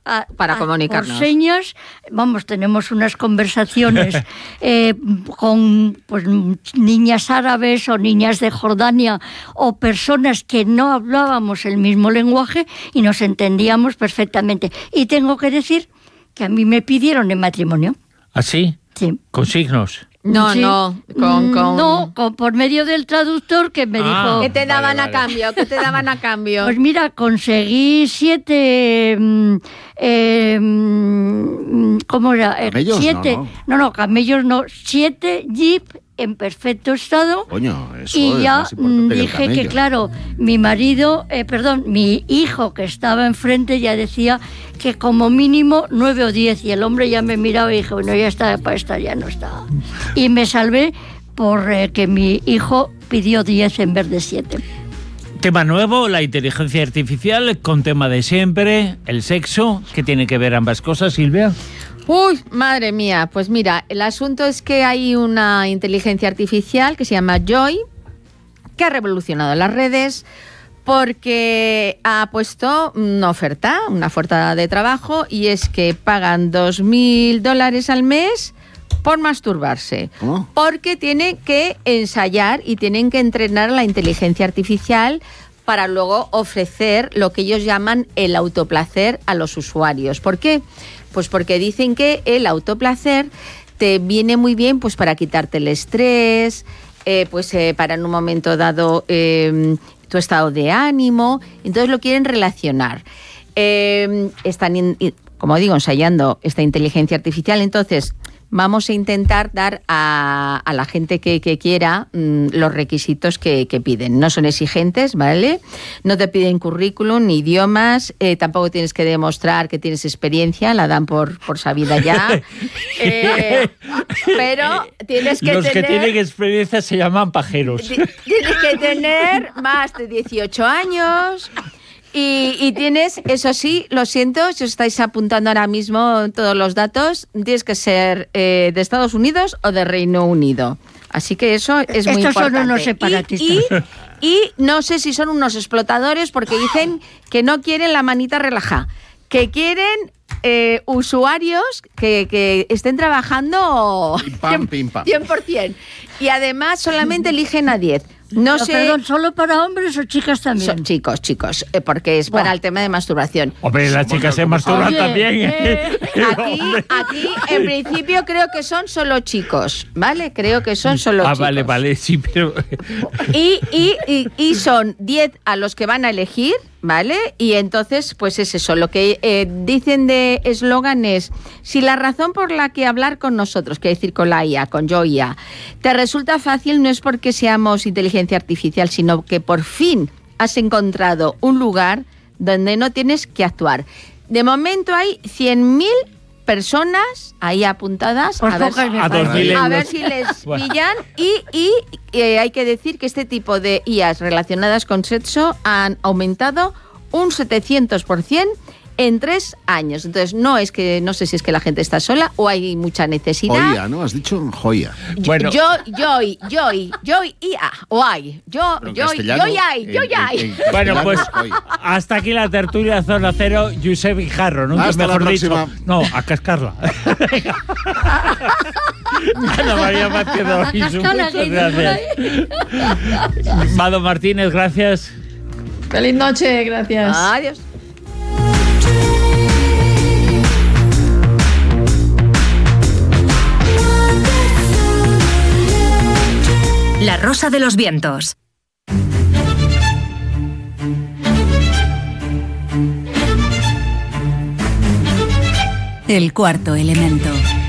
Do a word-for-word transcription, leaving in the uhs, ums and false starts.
a, para a, comunicarnos. Por señas, vamos, tenemos unas conversaciones eh, con pues, niñas árabes o niñas de Jordania o personas que no hablábamos el mismo lenguaje y nos entendíamos perfectamente. Y tengo que decir que a mí me pidieron en matrimonio. ¿Ah, sí? Sí. ¿Con signos? No, sí. no, con, con... No, con, por medio del traductor que me ah, dijo... ¿Qué te daban vale, a vale. cambio? ¿Qué te daban a cambio? Pues mira, conseguí siete... Eh, ¿Cómo era? ¿Camellos? Siete, no, no. no, no, camellos no. Siete jeep en perfecto estado. Coño, eso y es ya más importante que el dije que, camello. claro, mi marido, eh, perdón, mi hijo que estaba enfrente ya decía que como mínimo nueve o diez, y el hombre ya me miraba y dije, bueno, ya está, para estar ya no está. Y me salvé por eh, que mi hijo pidió diez en vez de siete. Tema nuevo, la inteligencia artificial, con tema de siempre, el sexo. ¿Qué tiene que ver ambas cosas, Silvia? Uy, madre mía, pues mira, el asunto es que hay una inteligencia artificial que se llama Joy, que ha revolucionado las redes porque ha puesto una oferta, una oferta de trabajo, y es que pagan dos mil dólares al mes por masturbarse. ¿Cómo? Porque tienen que ensayar y tienen que entrenar a la inteligencia artificial para luego ofrecer lo que ellos llaman el autoplacer a los usuarios. ¿Por qué? Pues porque dicen que el autoplacer te viene muy bien pues para quitarte el estrés, eh, pues eh, para en un momento dado eh, tu estado de ánimo. Entonces lo quieren relacionar. Eh, están, in, como digo, ensayando esta inteligencia artificial. Entonces vamos a intentar dar a, a la gente que, que quiera mmm, los requisitos que, que piden. No son exigentes, ¿vale? No te piden currículum ni idiomas, eh, tampoco tienes que demostrar que tienes experiencia, la dan por, por sabida ya. eh, pero tienes que Los tener... que tienen experiencia se llaman pajeros. Tienes que tener más de dieciocho años... Y, y tienes, eso sí, lo siento, si os estáis apuntando ahora mismo todos los datos, tienes que ser eh, de Estados Unidos o de Reino Unido. Así que eso es muy Estos importante. son unos separatistas. Y, y, y no sé si son unos explotadores porque dicen que no quieren la manita relajada, que quieren eh, usuarios que, que estén trabajando Pim, pam, pim, pam. cien por ciento. Y además solamente eligen a diez. No Pero, sé... Perdón, ¿solo para hombres o chicas también? Son chicos, chicos, eh, porque es para Buah. el tema de masturbación. Hombre, las chicas se masturban Oye, también. eh, Aquí, aquí, en principio, creo que son solo chicos, ¿vale? Creo que son solo ah, chicos. vale, vale, sí, pero... Y, y, y, y son diez a los que van a elegir, ¿vale? Y entonces, pues es eso. Lo que eh, dicen de eslogan es, si la razón por la que hablar con nosotros, que decir con la I A, con yo I A, te resulta fácil, no es porque seamos inteligencia artificial, sino que por fin has encontrado un lugar donde no tienes que actuar. De momento hay cien mil personas ahí apuntadas Pues a ver, pocas me A dos mil a euros. ver si les Bueno. pillan y, y eh, hay que decir que este tipo de I As relacionadas con sexo han aumentado un setecientos por ciento en tres años. Entonces, no es que, no sé si es que la gente está sola o hay mucha necesidad. Joya, ¿no? Has dicho joya. Bueno. Yo, yo, yo, yo, I A, o hay. Yo, Pero en yo, castellano, yo, hay, yo, en- hay. en- en Bueno, castellano pues es joya. hasta aquí la tertulia Zona Cero, Josep Guijarro, nunca Hasta la mejor dicho. próxima. No, a cascarla. Ana María Vázquez de Oisu, cascarla, muchas que dice por gracias. Mado Martínez, gracias. Feliz noche, gracias. Adiós. La Rosa de los Vientos. El cuarto elemento.